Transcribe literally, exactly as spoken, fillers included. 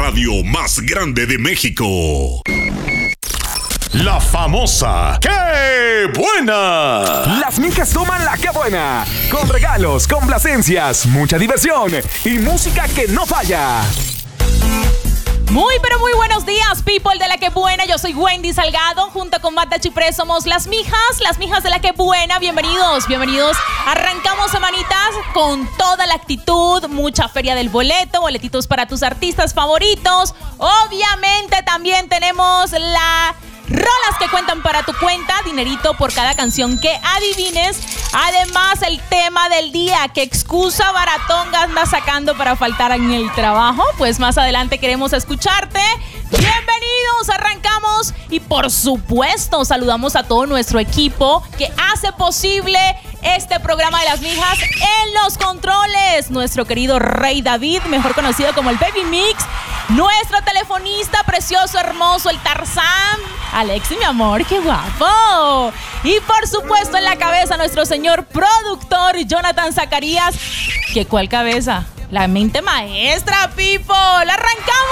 radio más grande de México. La famosa ¡Qué buena! Las mijas toman la ¡Qué buena! Con regalos, complacencias, mucha diversión y música que no falla. Muy pero muy buenos días, people de la Que Buena. Yo soy Wendy Salgado, junto con Magda Chipré somos las mijas, las mijas de la Que Buena. Bienvenidos, bienvenidos. Arrancamos semanitas con toda la actitud, mucha feria del boleto, boletitos para tus artistas favoritos. Obviamente también tenemos la... rolas que cuentan para tu cuenta, dinerito por cada canción que adivines. Además, el tema del día, ¿qué excusa baratonga andas sacando para faltar en el trabajo? Pues más adelante queremos escucharte. Bienvenidos, arrancamos y por supuesto saludamos a todo nuestro equipo que hace posible este programa de las mijas. En los controles, nuestro querido Rey David, mejor conocido como el Baby Mix. Nuestro telefonista precioso, hermoso, el Tarzán. Alexi, mi amor, qué guapo. Y por supuesto en la cabeza nuestro señor productor Jonathan Zacarías. ¿Qué cuál cabeza? La mente maestra, people. ¡La arrancamos!